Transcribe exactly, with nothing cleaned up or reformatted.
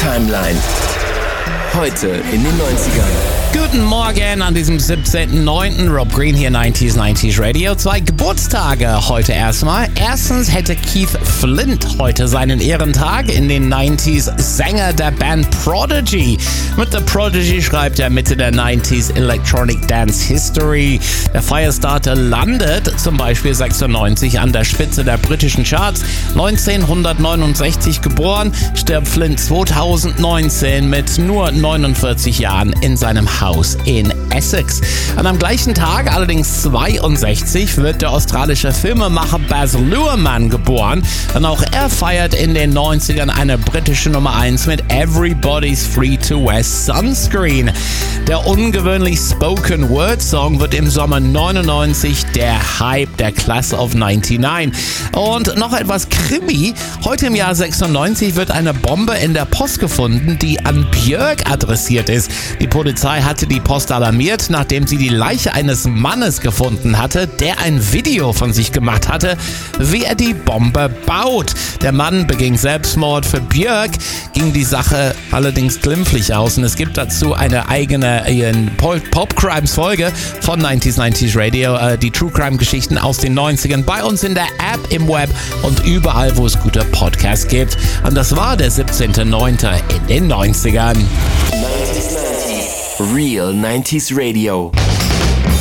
Timeline. Heute in den neunzigern. Guten Morgen an diesem siebzehnten neunten Rob Green hier, neunzig neunzig Radio. Zwei Geburtstage heute erstmal. Erstens hätte Keith Flint heute seinen Ehrentag, in den neunziger Sänger der Band Prodigy. Mit The Prodigy schreibt er Mitte der neunziger Electronic Dance History. Der Firestarter landet zum Beispiel sechsundneunzig an der Spitze der britischen Charts. neunzehnhundertneunundsechzig geboren, stirbt Flint zweitausendneunzehn mit nur neunundvierzig Jahren in seinem Haus in Essex. Und am gleichen Tag, allerdings zweiundsechzig, wird der australische Filmemacher Baz Luhrmann geboren. Und auch er feiert in den neunzigern eine britische Nummer eins mit Everybody's Free to Wear Sunscreen. Der ungewöhnlich Spoken Word Song wird im Sommer neunundneunzig der Hype der Class of neunundneunzig. Und noch etwas Krimi. Heute im Jahr sechsundneunzig wird eine Bombe in der Post gefunden, die an Björk adressiert ist. Die Polizei hatte die Post alarmiert, nachdem sie die Leiche eines Mannes gefunden hatte, der ein Video von sich gemacht hatte, wie er die Bombe baut. Der Mann beging Selbstmord. Für Björk ging die Sache allerdings glimpflich aus und es gibt dazu eine eigene äh, Pop-Crimes-Folge von neunzig neunzig Radio, äh, die True-Crime-Geschichten aus den neunzigern, bei uns in der App, im Web und überall, wo es gute Podcasts gibt. Und das war der siebzehnte neunte in den neunzigern. Real neunzig Radio.